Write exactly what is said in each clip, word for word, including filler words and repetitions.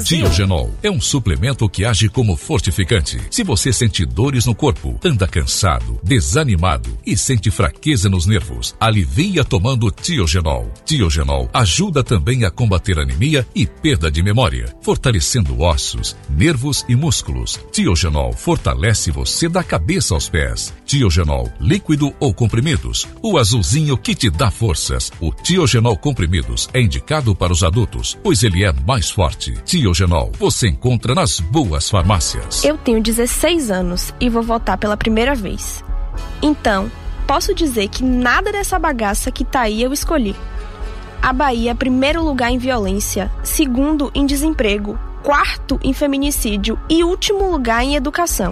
Brasil. Tiogenol é um suplemento que age como fortificante. Se você sente dores no corpo, anda cansado, desanimado e sente fraqueza nos nervos, alivia tomando Tiogenol. Tiogenol ajuda também a combater anemia e perda de memória, fortalecendo ossos, nervos e músculos. Tiogenol fortalece você da cabeça aos pés. Tiogenol, líquido ou comprimidos, o azulzinho que te dá forças. O Tiogenol comprimidos é indicado para os adultos, pois ele é mais forte. Tiogenol, você encontra nas boas farmácias. Eu tenho dezesseis anos e vou votar pela primeira vez. Então, posso dizer que nada dessa bagaça que tá aí eu escolhi. A Bahia é primeiro lugar em violência, segundo em desemprego, quarto em feminicídio e último lugar em educação.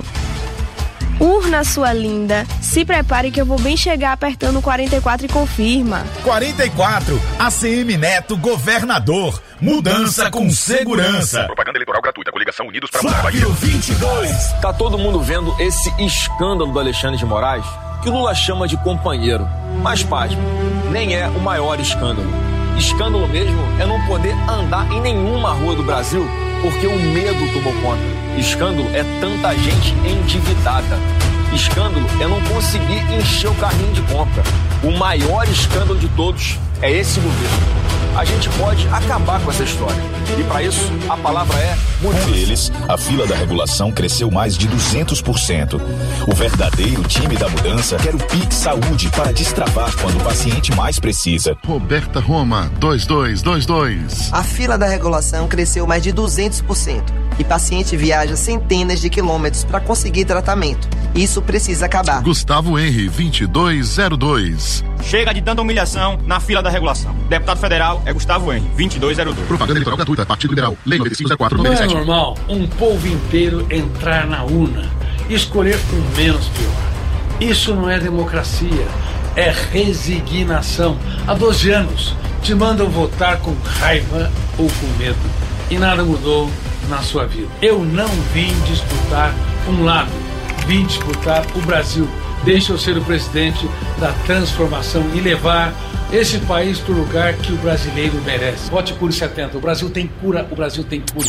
Urna, sua linda, se prepare que eu vou bem chegar apertando o quarenta e quatro e confirma. quarenta e quatro, A C M Neto, governador. Mudança com segurança. Propaganda eleitoral gratuita, coligação Unidos para Mudar a Bahia. vinte e dois. Tá todo mundo vendo esse escândalo do Alexandre de Moraes, que o Lula chama de companheiro. Mas, pasme, nem é o maior escândalo. Escândalo mesmo é não poder andar em nenhuma rua do Brasil porque o medo tomou conta. Escândalo é tanta gente endividada. Escândalo é não conseguir encher o carrinho de compra. O maior escândalo de todos é esse governo. A gente pode acabar com essa história. E para isso, a palavra é mudança. Com eles, a fila da regulação cresceu mais de duzentos por cento. O verdadeiro time da mudança quer o Pix Saúde para destravar quando o paciente mais precisa. Roberta Roma, dois dois dois dois. A fila da regulação cresceu mais de duzentos por cento. E paciente viaja centenas de quilômetros para conseguir tratamento. Isso precisa acabar. Gustavo Henry, vinte e dois zero dois. Chega de tanta humilhação na fila da regulação. Deputado federal é Gustavo Henry, vinte e dois zero dois. Propaganda eleitoral gratuita, Partido Liberal, Lei nove cinco zero quatro. Não é normal um povo inteiro entrar na urna e escolher o menos pior. Isso não é democracia, é resignação. Há doze anos te mandam votar com raiva ou com medo e nada mudou na sua vida. Eu não vim disputar um lado, vim disputar o Brasil. Deixa eu ser o presidente da transformação e levar esse país para o lugar que o brasileiro merece. Vote Cure setenta. O Brasil tem cura, o Brasil tem cura.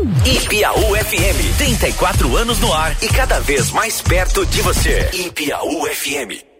Ipiaú F M, trinta e quatro anos no ar e cada vez mais perto de você. Ipiaú F M.